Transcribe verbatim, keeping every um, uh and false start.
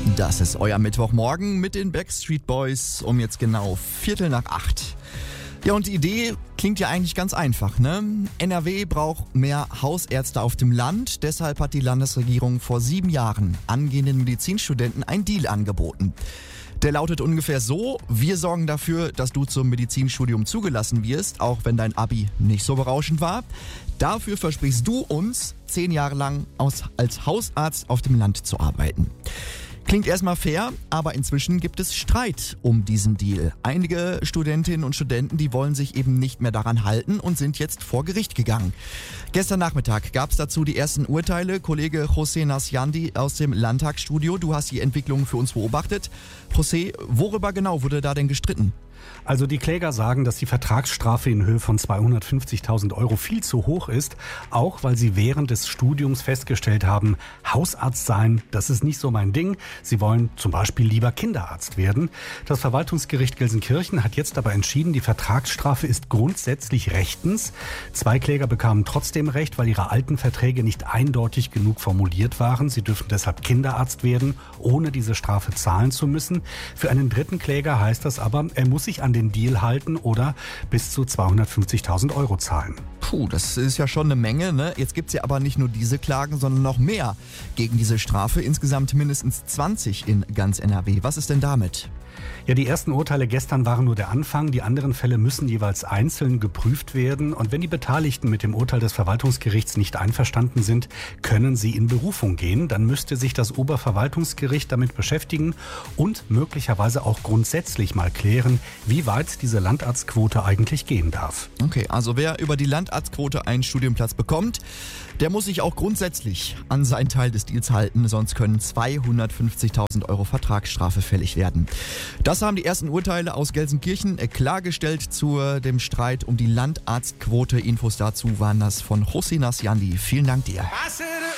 Das ist euer Mittwochmorgen mit den Backstreet Boys um jetzt genau Viertel nach acht. Ja, und die Idee klingt ja eigentlich ganz einfach, ne? N R W braucht mehr Hausärzte auf dem Land. Deshalb hat die Landesregierung vor sieben Jahren angehenden Medizinstudenten einen Deal angeboten. Der lautet ungefähr so: Wir sorgen dafür, dass du zum Medizinstudium zugelassen wirst, auch wenn dein Abi nicht so berauschend war. Dafür versprichst du uns, zehn Jahre lang aus, als Hausarzt auf dem Land zu arbeiten. Klingt erstmal fair, aber inzwischen gibt es Streit um diesen Deal. Einige Studentinnen und Studenten, die wollen sich eben nicht mehr daran halten und sind jetzt vor Gericht gegangen. Gestern Nachmittag gab es dazu die ersten Urteile. Kollege José Nasciandi aus dem Landtagsstudio, du hast die Entwicklung für uns beobachtet. José, worüber genau wurde da denn gestritten? Also die Kläger sagen, dass die Vertragsstrafe in Höhe von zweihundertfünfzigtausend Euro viel zu hoch ist, auch weil sie während des Studiums festgestellt haben, Hausarzt sein, das ist nicht so mein Ding. Sie wollen zum Beispiel lieber Kinderarzt werden. Das Verwaltungsgericht Gelsenkirchen hat jetzt aber entschieden, die Vertragsstrafe ist grundsätzlich rechtens. Zwei Kläger bekamen trotzdem Recht, weil ihre alten Verträge nicht eindeutig genug formuliert waren. Sie dürfen deshalb Kinderarzt werden, ohne diese Strafe zahlen zu müssen. Für einen dritten Kläger heißt das aber, er muss sich an den Deal halten oder bis zu zweihundertfünfzigtausend Euro zahlen. Puh, das ist ja schon eine Menge, ne? Jetzt gibt's ja aber nicht nur diese Klagen, sondern noch mehr gegen diese Strafe. Insgesamt mindestens zwanzig in ganz N R W. Was ist denn damit? Ja, die ersten Urteile gestern waren nur der Anfang. Die anderen Fälle müssen jeweils einzeln geprüft werden. Und wenn die Beteiligten mit dem Urteil des Verwaltungsgerichts nicht einverstanden sind, können sie in Berufung gehen. Dann müsste sich das Oberverwaltungsgericht damit beschäftigen und möglicherweise auch grundsätzlich mal klären, wie weit diese Landarztquote eigentlich gehen darf. Okay, also wer über die Landarztquote einen Studienplatz bekommt, der muss sich auch grundsätzlich an seinen Teil des Deals halten, sonst können zweihundertfünfzigtausend Euro Vertragsstrafe fällig werden. Das haben die ersten Urteile aus Gelsenkirchen klargestellt zu dem Streit um die Landarztquote. Infos dazu waren das von José Nasciandi. Vielen Dank dir.